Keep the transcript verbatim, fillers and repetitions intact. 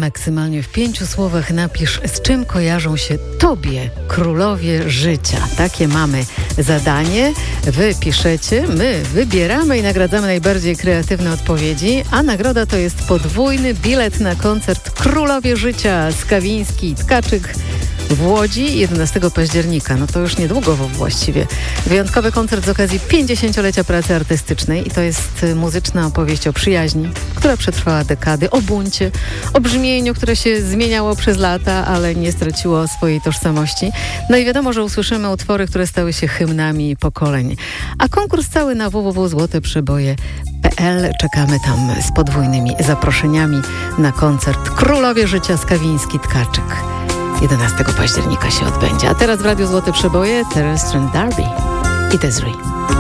maksymalnie w pięciu słowach napisz, z czym kojarzą się tobie królowie życia. Takie mamy zadanie. Wy piszecie, my wybieramy i nagradzamy najbardziej kreatywne odpowiedzi, a nagroda to jest podwójny bilet na koncert Królowie Życia Skawiński Tkaczyk w Łodzi jedenastego października. No to już niedługo właściwie. Wyjątkowy koncert z okazji pięćdziesięciolecia pracy artystycznej i to jest muzyczna opowieść o przyjaźni, która przetrwała dekady, o buncie, o brzmieniu, które się zmieniało przez lata, ale nie straciło swojej tożsamości. No i wiadomo, że usłyszymy utwory, które stały się hymnami pokoleń. A konkurs cały na w w w kropka złote przeboje kropka p l. Czekamy tam z podwójnymi zaproszeniami na koncert Królowie Życia Skawiński Tkaczyk. jedenastego października się odbędzie. A teraz w Radiu Złote Przeboje Terence Trent D'Arby i Desiree.